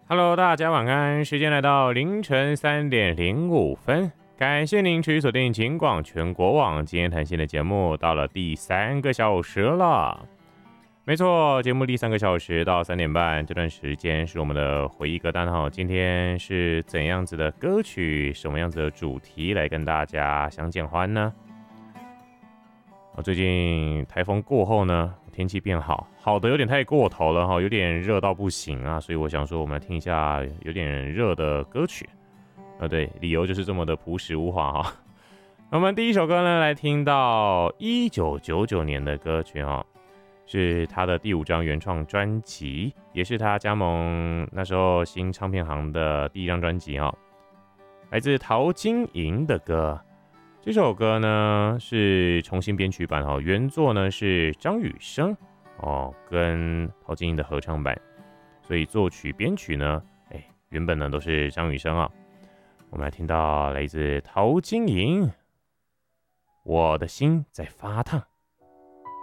Hello，大家晚安，时间来到凌晨3:05，感谢您持续锁定警广全国网。今天谈心的节目到了第3个小时了，没错，节目第3个小时到3:30这段时间是我们的回忆歌单哈。今天是怎样子的歌曲，什么样子的主题来跟大家相见欢呢？最近台风过后呢，天气变好，好的有点太过头了哈，有点热到不行啊，所以我想说，我们来听一下有点热的歌曲。对，理由就是这么的朴实无华哈。我们第一首歌呢，来听到1999年的歌曲哈，是他的第5张原创专辑，也是他加盟那时候新唱片行的第1张专辑哈，来自陶晶莹的歌。这首歌呢是重新编曲版哦，原作呢是张雨生哦跟陶晶莹的合唱版，所以作曲编曲呢，原本呢都是张雨生啊。我们来听到来自陶晶莹，我的心在发烫。